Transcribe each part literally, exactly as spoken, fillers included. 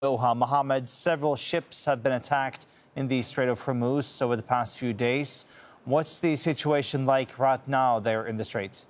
Doha. Mohammed, several ships have been attacked in the Strait of Hormuz over the past few days. What's the situation like right now there in the Straits?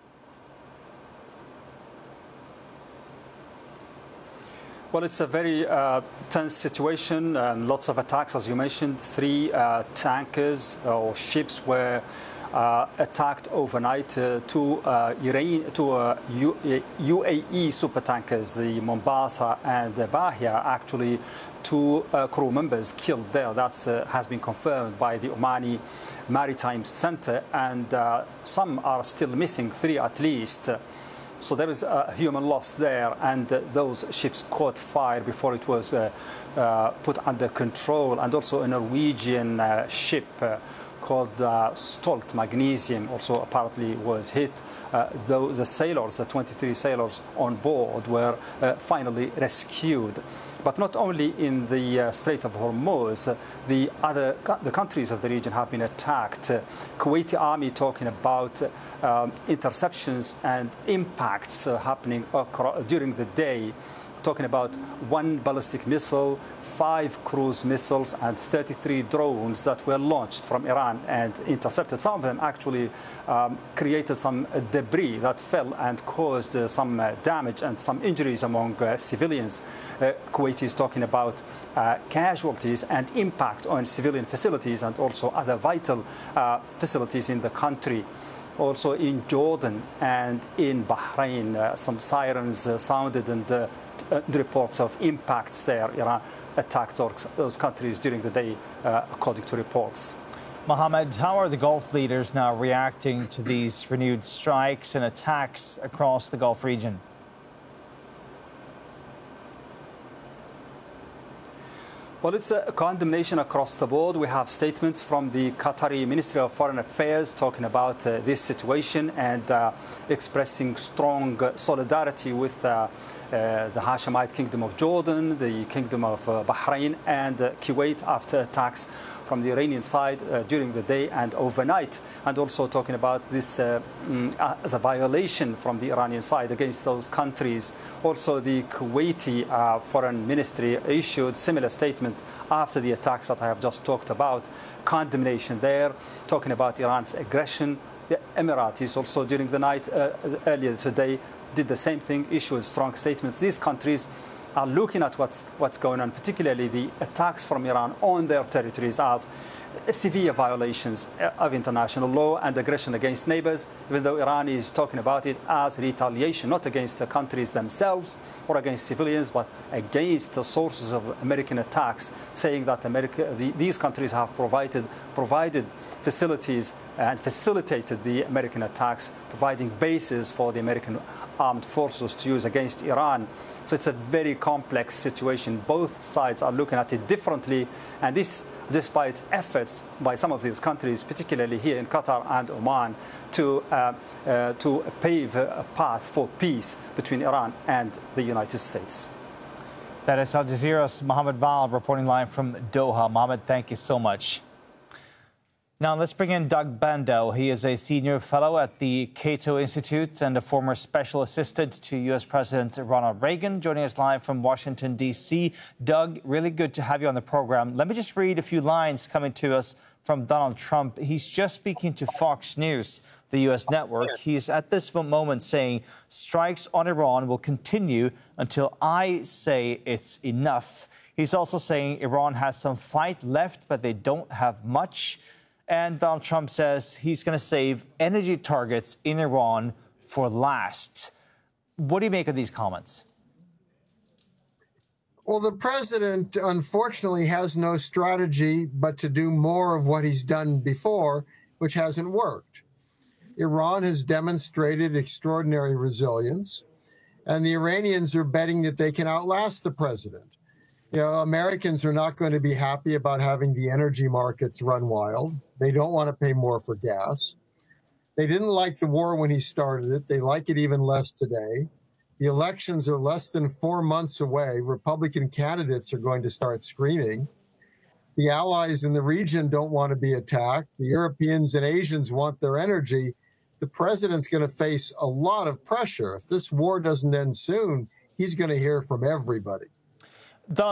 Well, it's a very uh, tense situation and lots of attacks, as you mentioned. Three uh, tankers or ships were uh, attacked overnight. Uh, two uh, Iran, two uh, U A E supertankers, the Mombasa and the Bahia, actually two uh, crew members killed there. That uh, has been confirmed by the Omani Maritime Center, and uh, some are still missing, three at least. So there is a human loss there, and uh, those ships caught fire before it was uh, uh, put under control. And also a Norwegian uh, ship uh, called uh, Stolt Magnesium also apparently was hit. Uh, though the sailors, the twenty-three sailors on board, were uh, finally rescued. But not only in the uh, Strait of Hormuz, uh, the other the countries of the region have been attacked. Uh, Kuwaiti army talking about uh, um, interceptions and impacts uh, happening during the day, talking about one ballistic missile, five cruise missiles, and thirty-three drones that were launched from Iran and intercepted. Some of them actually um, created some uh, debris that fell and caused uh, some uh, damage and some injuries among uh, civilians. Uh, Kuwait is talking about uh, casualties and impact on civilian facilities and also other vital uh, facilities in the country. Also in Jordan and in Bahrain, uh, some sirens uh, sounded and uh, uh, reports of impacts there. Iran attacked those, those countries during the day, uh, according to reports. Mohammed, how are the Gulf leaders now reacting to these renewed strikes and attacks across the Gulf region? Well, it's a condemnation across the board. We have statements from the Qatari Ministry of Foreign Affairs talking about uh, this situation and uh, expressing strong solidarity with uh, uh, the Hashemite Kingdom of Jordan, the Kingdom of uh, Bahrain, and uh, Kuwait after attacks from the Iranian side uh, during the day and overnight, and also talking about this uh, mm, as a violation from the Iranian side against those countries. Also, the Kuwaiti uh, Foreign Ministry issued similar statement after the attacks that I have just talked about, condemnation there, talking about Iran's aggression. The Emiratis also during the night uh, earlier today did the same thing, issued strong statements. These countries are looking at what's what's going on, particularly the attacks from Iran on their territories, as severe violations of international law and aggression against neighbors, even though Iran is talking about it as retaliation, not against the countries themselves or against civilians, but against the sources of American attacks, saying that America, the, these countries have provided provided facilities and facilitated the American attacks, providing bases for the American armed forces to use against Iran. So it's a very complex situation. Both sides are looking at it differently, and this despite efforts by some of these countries, particularly here in Qatar and Oman, to uh, uh, to pave a path for peace between Iran and the United States. That is Al Jazeera's Mohammed Val reporting live from Doha. Mohammed, thank you so much. Now let's bring in Doug Bandow. He is a senior fellow at the Cato Institute and a former special assistant to U S President Ronald Reagan, joining us live from Washington, D C Doug, really good to have you on the program. Let me just read a few lines coming to us from Donald Trump. He's just speaking to Fox News, the U S network. He's at this moment saying strikes on Iran will continue until I say it's enough. He's also saying Iran has some fight left, but they don't have much. And Donald Trump says he's going to save energy targets in Iran for last. What do you make of these comments? Well, the president, unfortunately, has no strategy but to do more of what he's done before, which hasn't worked. Iran has demonstrated extraordinary resilience, and the Iranians are betting that they can outlast the president. You know, Americans are not going to be happy about having the energy markets run wild. They don't want to pay more for gas. They didn't like the war when he started it. They like it even less today. The elections are less than four months away. Republican candidates are going to start screaming. The allies in the region don't want to be attacked. The Europeans and Asians want their energy. The president's going to face a lot of pressure. If this war doesn't end soon, he's going to hear from everybody.